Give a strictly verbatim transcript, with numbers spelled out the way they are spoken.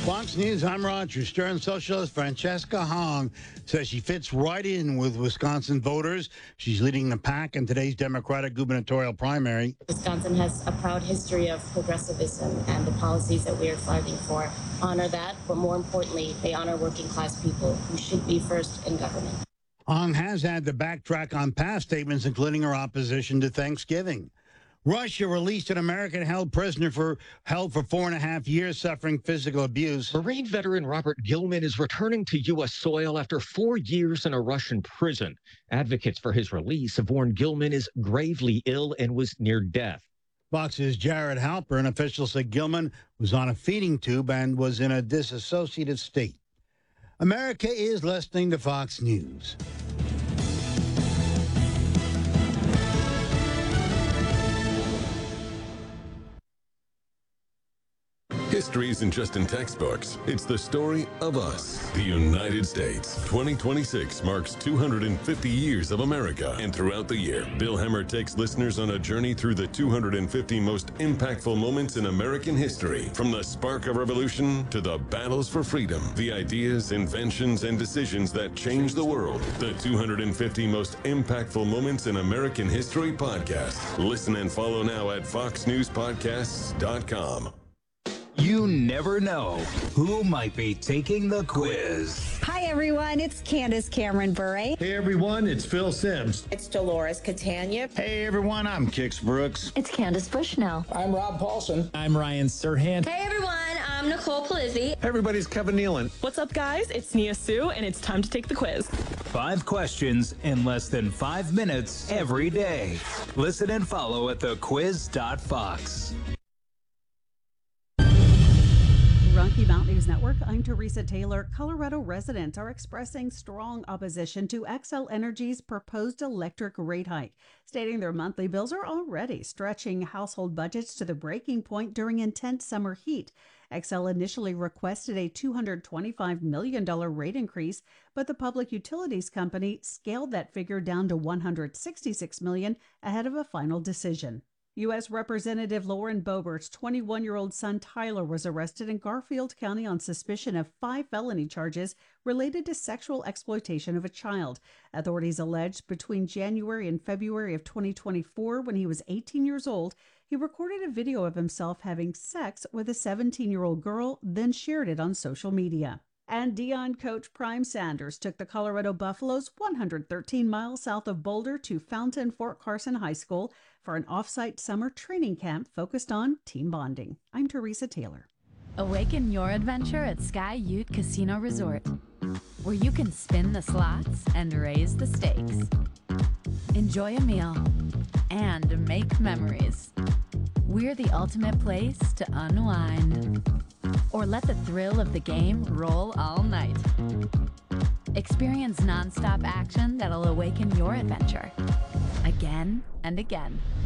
Fox News, I'm Roger Stern. Socialist Francesca Hong says she fits right in with Wisconsin voters. She's leading the pack in today's Democratic gubernatorial primary. Wisconsin has a proud history of progressivism, and the policies that we are fighting for honor that. But more importantly, they honor working class people who should be first in government. Hong has had to backtrack on past statements, including her opposition to Thanksgiving. Russia released an American-held prisoner for held for four and a half years suffering physical abuse. Marine veteran Robert Gilman is returning to U S soil after four years in a Russian prison. Advocates for his release have warned Gilman is gravely ill and was near death. Fox's Jared Halpern, officials said Gilman was on a feeding tube and was in a dissociative state. America is listening to Fox News. History isn't just in textbooks. It's the story of us, the United States. twenty twenty-six marks two hundred fifty years of America. And throughout the year, Bill Hemmer takes listeners on a journey through the two hundred fifty most impactful moments in American history. From the spark of revolution to the battles for freedom, the ideas, inventions, and decisions that changed the world. The two hundred fifty most impactful moments in American history podcast. Listen and follow now at fox news podcasts dot com. You never know who might be taking the quiz. Hi, everyone. It's Candace Cameron Bure. Hey, everyone. It's Phil Sims. It's Dolores Catania. Hey, everyone. I'm Kix Brooks. It's Candace Bushnell. I'm Rob Paulson. I'm Ryan Serhant. Hey, everyone. I'm Nicole Palizzi. Hey, everybody. It's Kevin Nealon. What's up, guys? It's Nia Sue, and it's time to take the quiz. Five questions in less than five minutes every day. Listen and follow at the quiz dot fox. Rocky Mountain News Network, I'm Teresa Taylor. Colorado residents are expressing strong opposition to Xcel Energy's proposed electric rate hike, stating their monthly bills are already stretching household budgets to the breaking point during intense summer heat. Xcel initially requested a two hundred twenty-five million dollars rate increase, but the public utilities company scaled that figure down to one hundred sixty-six million dollars ahead of a final decision. U S Representative Lauren Boebert's twenty-one-year-old son Tyler was arrested in Garfield County on suspicion of five felony charges related to sexual exploitation of a child. Authorities alleged between January and February of twenty twenty-four, when he was eighteen years old, he recorded a video of himself having sex with a seventeen-year-old girl, then shared it on social media. And Deion coach Prime Sanders took the Colorado Buffaloes one hundred thirteen miles south of Boulder to Fountain Fort Carson High School for an off-site summer training camp focused on team bonding. I'm Teresa Taylor. Awaken your adventure at Sky Ute Casino Resort, where you can spin the slots and raise the stakes. Enjoy a meal and make memories. We're the ultimate place to unwind. Or let the thrill of the game roll all night. Experience nonstop action that'll awaken your adventure again and again.